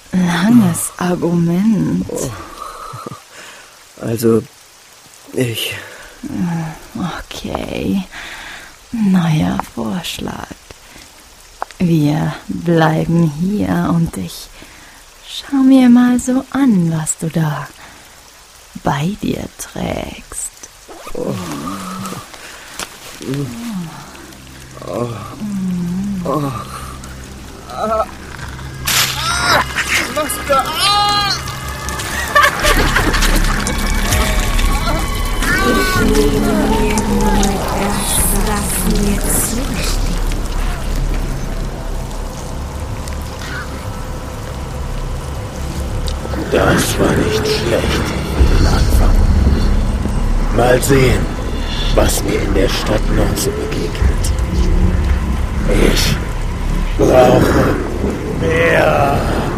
Langes Argument. Also, ich... Okay, neuer Vorschlag. Wir bleiben hier und ich schau mir mal so an, was du da bei dir trägst. Was da? Ich nehme mir nur das, was mir zusteht. Das war nicht schlecht für den Anfang. Mal sehen, was mir in der Stadt noch so begegnet. Ich brauche mehr.